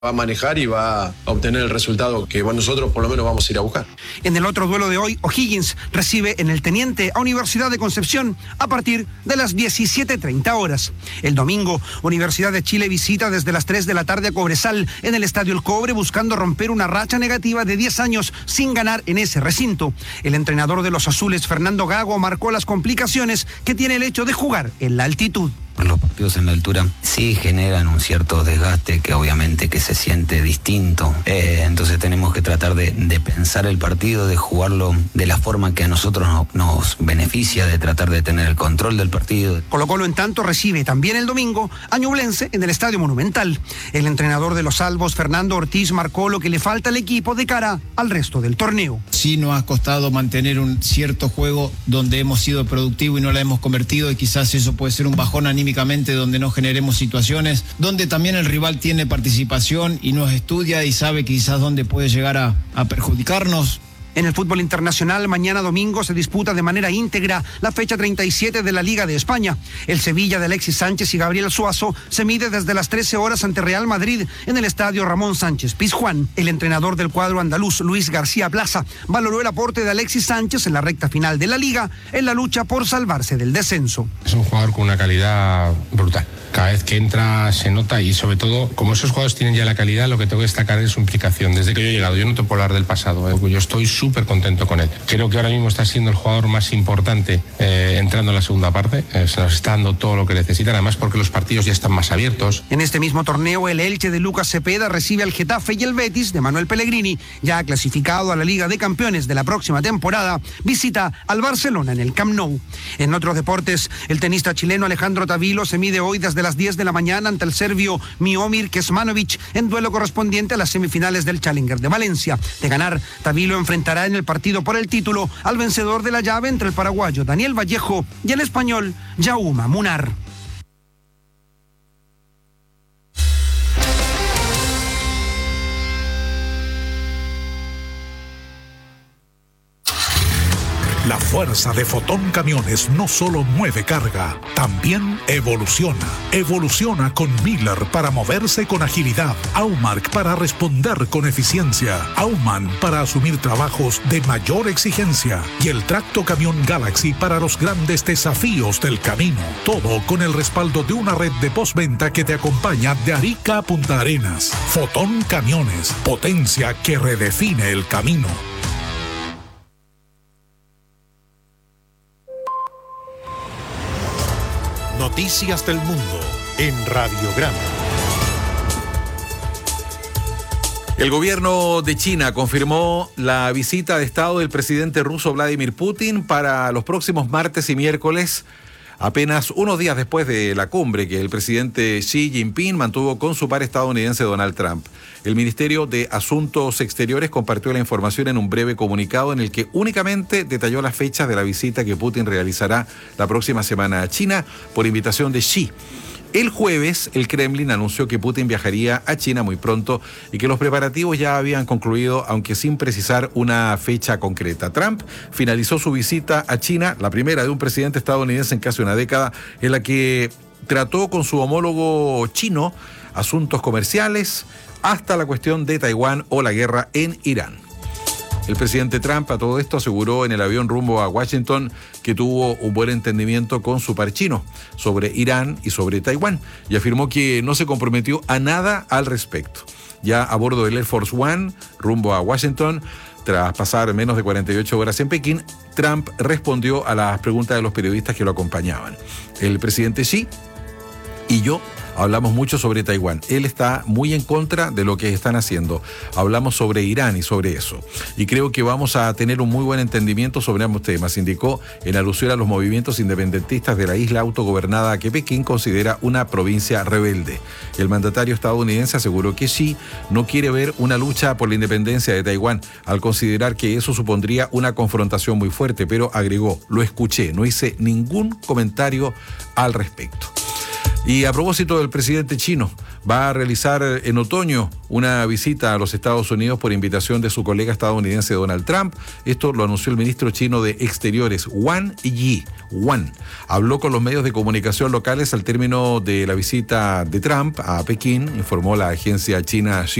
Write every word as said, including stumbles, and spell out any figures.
va a manejar y va a obtener el resultado que nosotros por lo menos vamos a ir a buscar. En el otro duelo de hoy, O'Higgins recibe en el Teniente a Universidad de Concepción a partir de las diecisiete treinta horas. El domingo, Universidad de Chile visita desde las tres de la tarde a Cobresal en el Estadio El Cobre, buscando romper una racha negativa de diez años sin ganar en ese recinto. El entrenador de los azules, Fernando Gago, marcó las complicaciones que tiene el hecho de jugar en la altitud. Los partidos en la altura sí generan un cierto desgaste que obviamente que se siente distinto. Eh, entonces tenemos que tratar de, de pensar el partido, de jugarlo de la forma que a nosotros no, nos beneficia, de tratar de tener el control del partido. Colo-Colo, en tanto, recibe también el domingo a Ñublense en el Estadio Monumental. El entrenador de los Salvos, Fernando Ortiz, marcó lo que le falta al equipo de cara al resto del torneo. Sí nos ha costado mantener un cierto juego donde hemos sido productivos y no la hemos convertido, y quizás eso puede ser un bajón anímico, donde no generemos situaciones, donde también el rival tiene participación y nos estudia y sabe quizás dónde puede llegar a, a perjudicarnos. En el fútbol internacional, mañana domingo se disputa de manera íntegra la fecha treinta y siete de la Liga de España. El Sevilla de Alexis Sánchez y Gabriel Suazo se mide desde las trece horas ante Real Madrid en el estadio Ramón Sánchez Pizjuán. El entrenador del cuadro andaluz, Luis García Plaza, valoró el aporte de Alexis Sánchez en la recta final de la Liga en la lucha por salvarse del descenso. Es un jugador con una calidad brutal. Cada vez que entra se nota, y sobre todo, como esos jugadores tienen ya la calidad, lo que tengo que destacar es su implicación. Desde que yo he llegado, yo no te puedo hablar del pasado, ¿eh? Yo estoy súper contento con él. Creo que ahora mismo está siendo el jugador más importante eh, entrando en la segunda parte. Eh, se nos está dando todo lo que necesitan, además porque los partidos ya están más abiertos. En este mismo torneo, el Elche de Lucas Cepeda recibe al Getafe, y el Betis de Manuel Pellegrini, ya clasificado a la Liga de Campeones de la próxima temporada, visita al Barcelona en el Camp Nou. En otros deportes, el tenista chileno Alejandro Tavilo se mide hoy desde las diez de la mañana ante el serbio Miomir Kesmanovic en duelo correspondiente a las semifinales del Challenger de Valencia. De ganar, Tavilo enfrentará en el partido por el título al vencedor de la llave entre el paraguayo Daniel Vallejo y el español Jaume Munar. La fuerza de Fotón Camiones no solo mueve carga, también evoluciona. Evoluciona con Miller para moverse con agilidad, Aumark para responder con eficiencia, Auman para asumir trabajos de mayor exigencia y el Tracto Camión Galaxy para los grandes desafíos del camino. Todo con el respaldo de una red de postventa que te acompaña de Arica a Punta Arenas. Fotón Camiones, potencia que redefine el camino. Noticias del Mundo en Radiograma. El gobierno de China confirmó la visita de Estado del presidente ruso Vladimir Putin para los próximos martes y miércoles, apenas unos días después de la cumbre que el presidente Xi Jinping mantuvo con su par estadounidense Donald Trump. El Ministerio de Asuntos Exteriores compartió la información en un breve comunicado en el que únicamente detalló las fechas de la visita que Putin realizará la próxima semana a China por invitación de Xi. El jueves, el Kremlin anunció que Putin viajaría a China muy pronto y que los preparativos ya habían concluido, aunque sin precisar una fecha concreta. Trump finalizó su visita a China, la primera de un presidente estadounidense en casi una década, en la que trató con su homólogo chino asuntos comerciales, hasta la cuestión de Taiwán o la guerra en Irán. El presidente Trump a todo esto aseguró en el avión rumbo a Washington que tuvo un buen entendimiento con su par chino sobre Irán y sobre Taiwán, y afirmó que no se comprometió a nada al respecto. Ya a bordo del Air Force One, rumbo a Washington, tras pasar menos de cuarenta y ocho horas en Pekín, Trump respondió a las preguntas de los periodistas que lo acompañaban. El presidente Xi y yo hablamos mucho sobre Taiwán. Él está muy en contra de lo que están haciendo. Hablamos sobre Irán y sobre eso. Y creo que vamos a tener un muy buen entendimiento sobre ambos temas, indicó en alusión a los movimientos independentistas de la isla autogobernada que Pekín considera una provincia rebelde. El mandatario estadounidense aseguró que Xi no quiere ver una lucha por la independencia de Taiwán, al considerar que eso supondría una confrontación muy fuerte, pero agregó: lo escuché, no hice ningún comentario al respecto. Y a propósito del presidente chino, va a realizar en otoño una visita a los Estados Unidos por invitación de su colega estadounidense Donald Trump. Esto lo anunció el ministro chino de Exteriores, Wang Yi. Wang habló con los medios de comunicación locales al término de la visita de Trump a Pekín, informó la agencia china